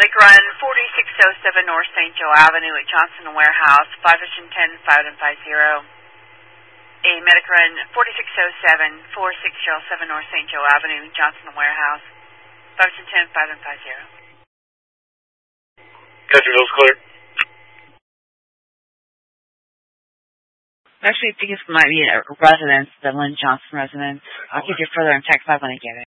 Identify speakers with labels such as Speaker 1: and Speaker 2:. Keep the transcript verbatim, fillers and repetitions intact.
Speaker 1: Medic Run forty-six oh seven North Saint Joe Avenue at Johnson Warehouse, five ten five five zero. A Medic Run forty-six oh seven forty-six oh seven North Saint Joe Avenue, Johnson Warehouse, five ten five five zero.
Speaker 2: Countryville's clear.
Speaker 3: Actually, I think it might be a residence, the Lynn Johnson residence. I'll give you further in text five when I get it.